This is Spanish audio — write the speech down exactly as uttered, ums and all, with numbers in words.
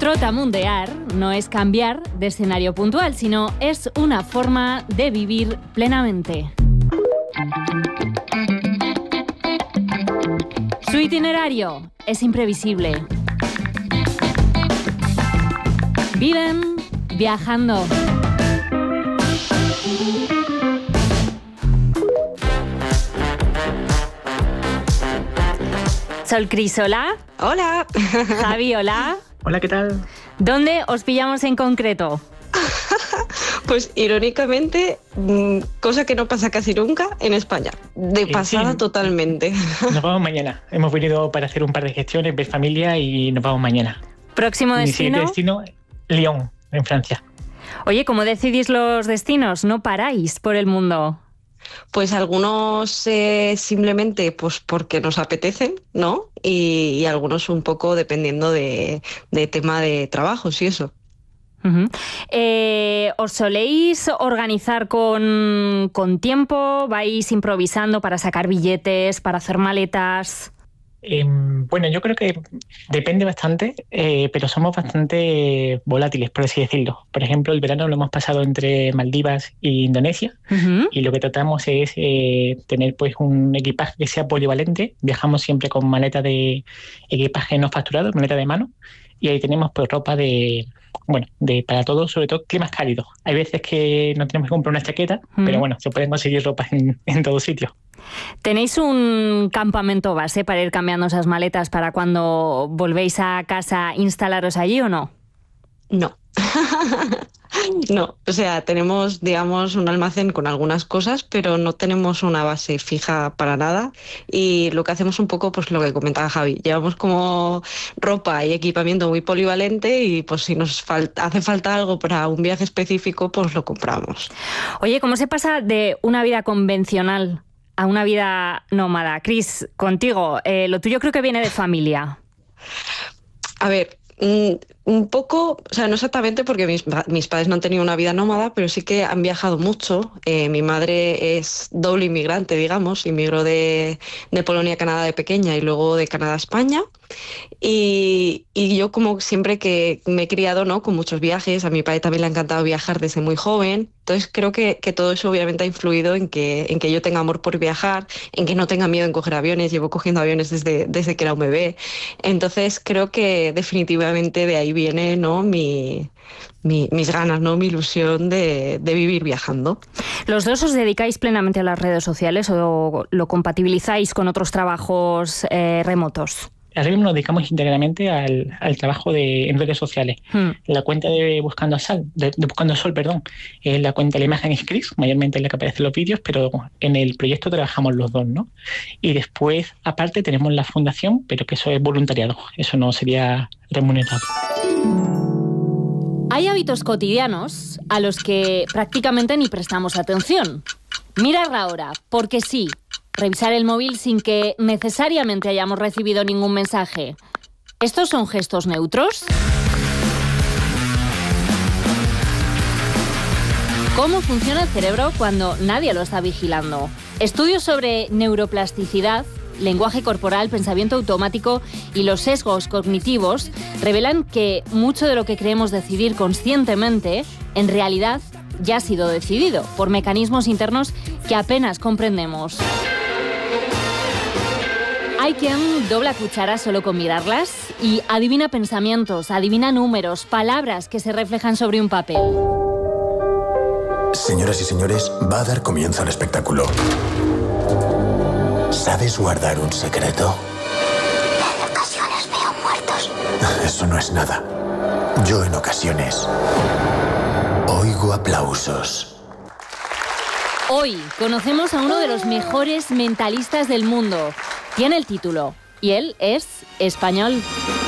Trotamundear no es cambiar de escenario puntual, sino es una forma de vivir plenamente. Su itinerario es imprevisible. Viven viajando. Sol Cris, hola. Hola. Javi, hola. Hola, ¿qué tal? ¿Dónde os pillamos en concreto? Pues irónicamente, cosa que no pasa casi nunca en España. De pasada sí, totalmente. Nos vamos mañana. Hemos venido para hacer un par de gestiones, ver familia y nos vamos mañana. ¿Próximo destino? Mi destino, Lyon, en Francia. Oye, ¿cómo decidís los destinos? ¿No paráis por el mundo? Pues algunos eh, simplemente pues porque nos apetecen, ¿no? Y, y algunos un poco dependiendo de, de tema de trabajos y eso. Uh-huh. Eh, ¿Os soléis organizar con, con tiempo? ¿Vais improvisando para sacar billetes, para hacer maletas? Eh, bueno, yo creo que depende bastante, eh, pero somos bastante volátiles, por así decirlo. Por ejemplo, el verano lo hemos pasado entre Maldivas e Indonesia, uh-huh. y lo que tratamos es eh, tener pues un equipaje que sea polivalente. Viajamos siempre con maleta de equipaje no facturado, maleta de mano, y ahí tenemos pues ropa de, bueno, de para todo, sobre todo climas cálidos. Hay veces que no tenemos que comprar una chaqueta, uh-huh. pero bueno, se pueden conseguir ropa en, en todo sitio. ¿Tenéis un campamento base para ir cambiando esas maletas para cuando volvéis a casa instalaros allí o no? No. No, o sea, tenemos, digamos, un almacén con algunas cosas, pero no tenemos una base fija para nada. Y lo que hacemos un poco, pues lo que comentaba Javi, llevamos como ropa y equipamiento muy polivalente y pues si nos falta, hace falta algo para un viaje específico, pues lo compramos. Oye, ¿cómo se pasa de una vida convencional a una vida nómada? Cris, contigo, eh, lo tuyo creo que viene de familia. A ver, un poco, o sea, no exactamente porque mis, mis padres no han tenido una vida nómada, pero sí que han viajado mucho. Eh, mi madre es doble inmigrante, digamos, inmigró de, de Polonia a Canadá de pequeña y luego de Canadá a España. Y, y yo como siempre que me he criado, ¿no?, con muchos viajes, a mi padre también le ha encantado viajar desde muy joven. Entonces creo que, que todo eso obviamente ha influido en que, en que yo tenga amor por viajar, en que no tenga miedo en coger aviones. Llevo cogiendo aviones desde, desde que era un bebé. Entonces creo que definitivamente de ahí viene, ¿no?, mi, mi, mis ganas, ¿no?, mi ilusión de, de vivir viajando. ¿Los dos os dedicáis plenamente a las redes sociales o lo compatibilizáis con otros trabajos eh, remotos? Ahora mismo nos dedicamos íntegramente al, al trabajo de, en redes sociales. Hmm. La cuenta de Buscando Sol, de, de Buscando Sol, perdón, es la cuenta de la imagen es Cris, mayormente es la que aparece en los vídeos, pero en el proyecto trabajamos los dos, ¿no? Y después, aparte, tenemos la fundación, pero que eso es voluntariado, eso no sería remunerado. Hay hábitos cotidianos a los que prácticamente ni prestamos atención. Mirar la hora, porque sí. Revisar el móvil sin que necesariamente hayamos recibido ningún mensaje. ¿Estos son gestos neutros? ¿Cómo funciona el cerebro cuando nadie lo está vigilando? Estudios sobre neuroplasticidad, lenguaje corporal, pensamiento automático y los sesgos cognitivos revelan que mucho de lo que creemos decidir conscientemente, en realidad, ya ha sido decidido por mecanismos internos que apenas comprendemos. Hay quien dobla cuchara solo con mirarlas y adivina pensamientos, adivina números, palabras que se reflejan sobre un papel. Señoras y señores, va a dar comienzo al espectáculo. ¿Sabes guardar un secreto? En ocasiones veo muertos. Eso no es nada. Yo en ocasiones oigo aplausos. Hoy conocemos a uno de los mejores mentalistas del mundo. Tiene el título y él es español.